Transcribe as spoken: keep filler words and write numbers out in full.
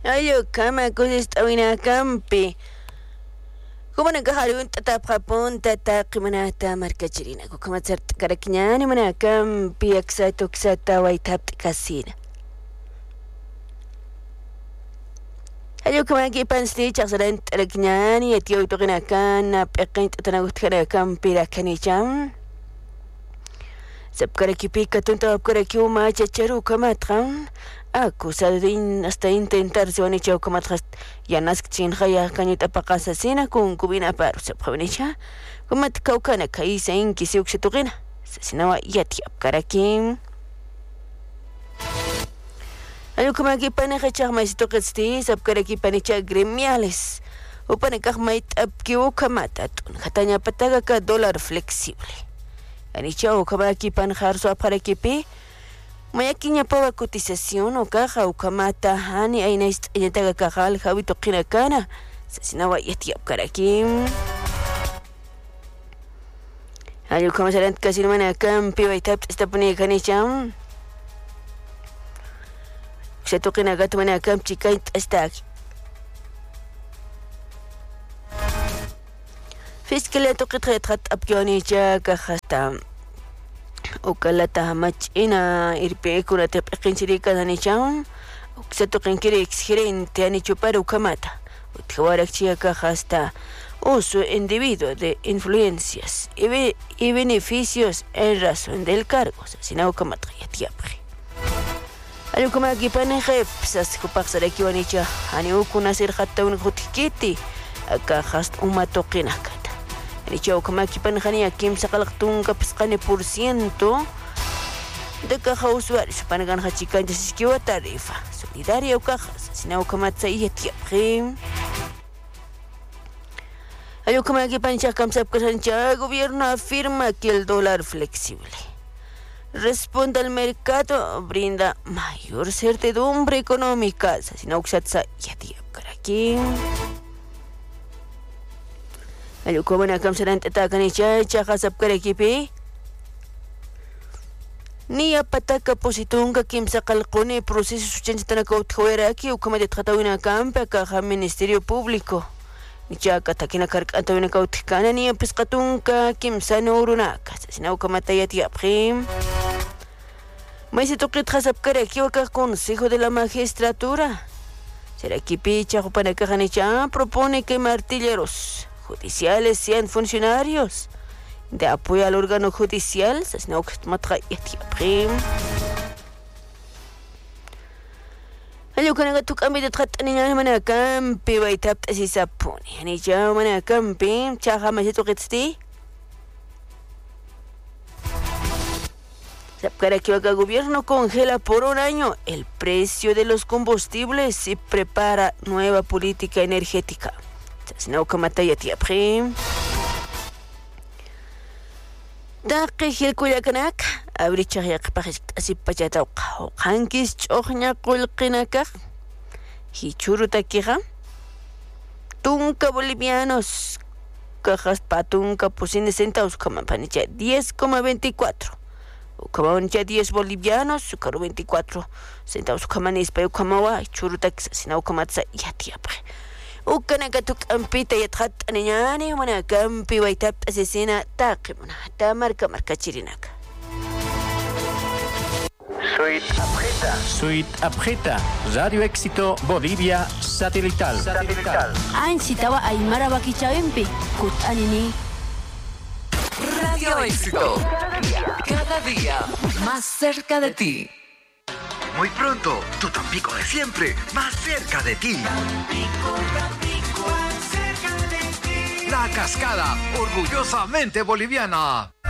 Ayo kama kusistawina kampi. Kumana kaharun tatap kapon tatap kimanata markachirina. Kukamat sart karaknyani mana kampi aksato ksata waitap kasina. Ayo kamagi pansti chaksaran taraknyani etiyo itokinakan na pekin tatanagut kana kampi rakanicham. Sabkarakipi katunta apkarakiuma chacharu kamatram. Acusadin hasta intentar se van a echar como atrás ya nas chin haya cañita pa casa sina con cubina para se provenicha como te caucana caí se in que se uxeturina se no ya tiap karakim ayo como aquí pane hachar mais toquesti sab karaki panecha gremiales o pane kahmait apkiu kamata tun hatanya pataga ka dólar flexible anicha o como aquí pan harso para kipi Mayakinya pawa cotización o caja o kamata hani aina istayataga kajal jawi toqina kana sasinawa yatiap karakim ayo kama salant kasi naman akam piwa itap esta puni kanicham sa toqina gato man akam chikait astaki fiskala toqit retrat apkioni ja kajasta Okalata machina irpe kuna te pekinchirika danicham oksato kinkiri exgerente anichupara ukamata utkawarakchia hasta uso individuo de influencias y, be, y beneficios en razón del cargo sina ukamata yatiapri alukama kipane jepsas kupaksaraki wanicha ani ukuna sir hatta un gutikiti aka hasta umatokinaka Nicho kama kipan khani akim sakalaktung kapiskane por ciento de caja usuarios panagan hachikan jasiskiwa tarifa solidaria o caja sinao kama tsaiya tiaprim ayo kama kipan chakam sabkasancha gobierno afirma que el dólar flexible responde al mercado brinda mayor certidumbre económica sinao ksatsa yatiap karakim Ayo ko mana kam saran tatakan icha chaka sabkarakipi ni apataka positunga kim sakalqone proceso suchanchitana kautkhweraki ukamade tratawina kampa kaja ministerio público ni chaka takina karkantawina kautkana ni pisqatunka kim sanurunaka sina ukamatayati aprim Maisi toqit sabkaraki waka consejo de la magistratura Serakipi chakupana kajanicha propone que martilleros judiciales sean funcionarios de apoyo al órgano judicial sasnau matra yatiaprim ayo kana tu kami de trataninya mana kampi waitap tasisapuni ani ja mana kampi chaha masito kitsti Sabkara que el gobierno congela por un año el precio de los combustibles y prepara nueva política energética Sinaw kamatayat yaprim Daqi hilkuyakanak Abrichak yakpakis asipachataw Qankis chokhnya kulqinakak Hichurutakiqa Tunka bolivianos Cajas patunka pusine centavos Kamapanicha diez coma veinticuatro Kamapanicha diez bolivianos Sukaro veinticuatro centavos Kamanispa Kamawa Churutak sinaw kamatsa yatiapre Ukana katuk ampita yathat aninyani mana kampi waitap asesina taqimuna ta marca marca chirinaka Suite Apreta Suite Apreta Radio Éxito Bolivia Satelital Satelital Ansitawa aymara bakichawempi kut anini Radio Éxito cada día más cerca de ti Muy pronto, tu Tampico de siempre, más cerca de ti. Tampico, Tampico, más cerca de ti. La Cascada, orgullosamente boliviana.